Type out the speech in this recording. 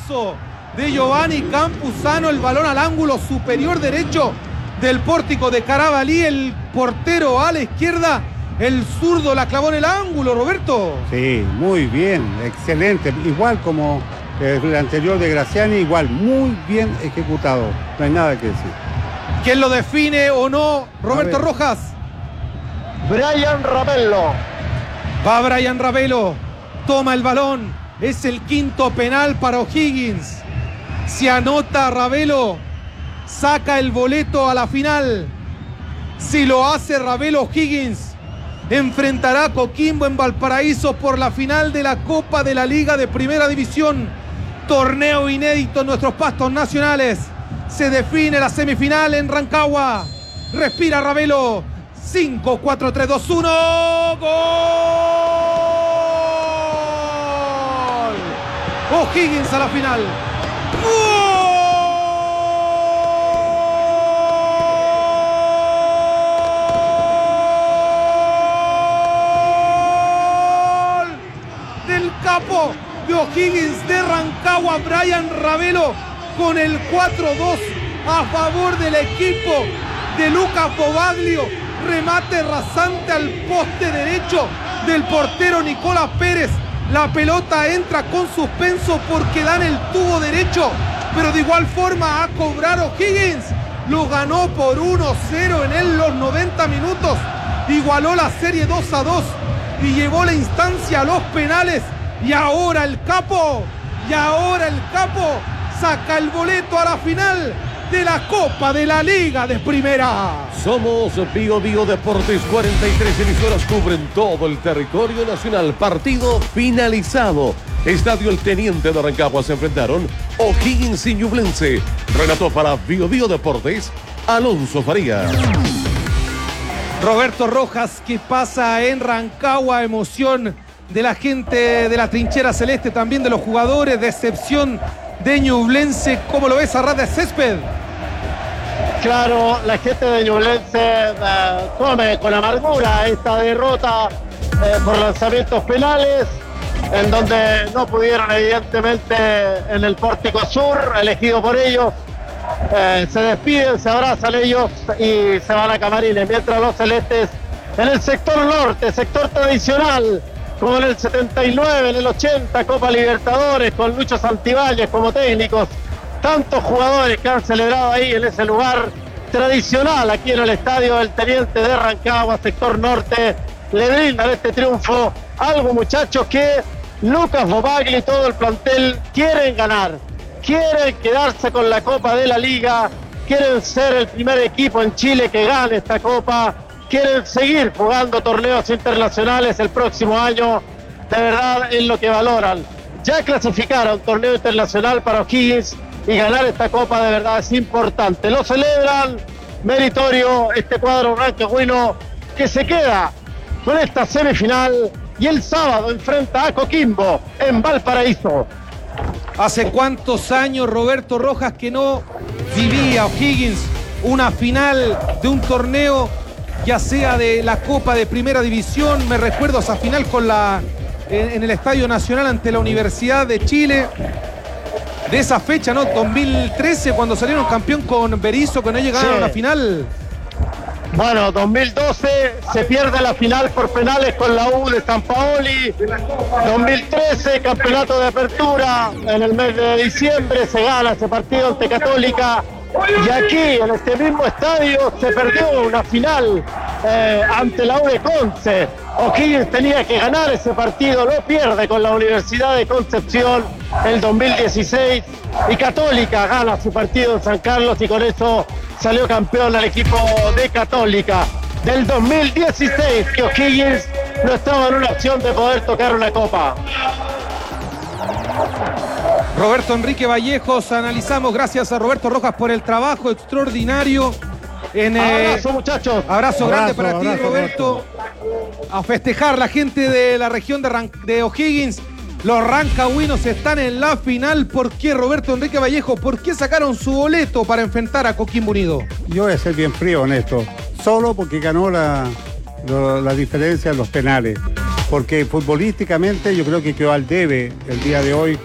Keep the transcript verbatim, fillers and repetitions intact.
golazo de Giovanni Campuzano, el balón al ángulo superior derecho del pórtico de Carabalí, el portero a la izquierda, el zurdo la clavó en el ángulo, Roberto. Sí, muy bien, excelente, igual como el anterior de Graziani, igual, muy bien ejecutado, no hay nada que decir. ¿Quién lo define o no? Roberto Rojas. Brian Ravelo. Va Brian Ravelo, toma el balón, es el quinto penal para O'Higgins. Si anota Ravelo, saca el boleto a la final. Si lo hace Ravelo, O'Higgins enfrentará a Coquimbo en Valparaíso por la final de la Copa de la Liga de Primera División. Torneo inédito en nuestros pastos nacionales. Se define la semifinal en Rancagua. Respira Ravelo. cinco, cuatro, tres, dos, uno. ¡Gol! O'Higgins a la final. ¡Gol! Del capo de O'Higgins de Rancagua, Brian Ravelo, con el cuatro dos a favor del equipo de Lucas Bobaglio. Remate rasante al poste derecho del portero Nicolás Pérez. La pelota entra con suspenso porque dan el tubo derecho, pero de igual forma a cobrar O'Higgins. Lo ganó por uno cero en el, los noventa minutos. Igualó la serie dos a dos y llevó la instancia a los penales. Y ahora el capo, y ahora el capo saca el boleto a la final de la Copa de la Liga de Primera. Somos Bio Bio Deportes, cuarenta y tres emisoras cubren todo el territorio nacional. Partido finalizado. Estadio El Teniente de Rancagua se enfrentaron O'Higgins y Ñublense. Relató para Bio Bio Deportes, Alonso Farías. Roberto Rojas, ¿qué pasa en Rancagua? Emoción de la gente de la trinchera celeste, también de los jugadores, decepción de Ñublense. ¿Cómo lo ves a ras de césped? Claro, la gente de Ñublense eh, come con amargura esta derrota eh, por lanzamientos penales, en donde no pudieron, evidentemente, en el pórtico sur, elegido por ellos. Eh, se despiden, se abrazan ellos y se van a camarines, mientras los celestes en el sector norte, sector tradicional, como en el setenta y nueve, en el ochenta, Copa Libertadores, con Lucho Santibáñez como técnicos, tantos jugadores que han celebrado ahí en ese lugar tradicional, aquí en el estadio del Teniente de Rancagua, sector norte, le brindan este triunfo. Algo, muchachos, que Lucas Bobagli y todo el plantel quieren ganar, quieren quedarse con la Copa de la Liga, quieren ser el primer equipo en Chile que gane esta Copa, quieren seguir jugando torneos internacionales el próximo año. De verdad es lo que valoran. Ya clasificar a un torneo internacional para O'Higgins y ganar esta Copa de verdad es importante. Lo celebran, meritorio este cuadro rancagüino que se queda con esta semifinal y el sábado enfrenta a Coquimbo en Valparaíso. ¿Hace cuántos años, Roberto Rojas, que no vivía O'Higgins una final de un torneo, ya sea de la Copa de Primera División? Me recuerdo esa final con la en, en el Estadio Nacional ante la Universidad de Chile. De esa fecha, ¿no? dos mil trece, cuando salieron campeón con Berizzo, que no llegaron sí. a la final. Bueno, dos mil doce se pierde la final por penales con la U de San Paoli. dos mil trece, campeonato de apertura. En el mes de diciembre se gana ese partido ante Católica. Y aquí, en este mismo estadio, se perdió una final eh, ante la U de Conce. O'Higgins tenía que ganar ese partido, lo pierde con la Universidad de Concepción el dos mil dieciséis. Y Católica gana su partido en San Carlos y con eso salió campeón al equipo de Católica. Del dos mil dieciséis, que O'Higgins no estaba en una opción de poder tocar una copa. Roberto Enrique Vallejos, analizamos, gracias a Roberto Rojas por el trabajo extraordinario. En, eh, abrazo, muchachos. Abrazo, abrazo grande para abrazo, ti, Roberto. Roberto. A festejar la gente de la región de, Ran- de O'Higgins. Los rancagüinos están en la final. ¿Por qué, Roberto Enrique Vallejo? ¿Por qué sacaron su boleto para enfrentar a Coquimbo Unido? Yo voy a ser bien frío en esto. Solo porque ganó la, la, la diferencia en los penales. Porque futbolísticamente yo creo que quedó al debe el día de hoy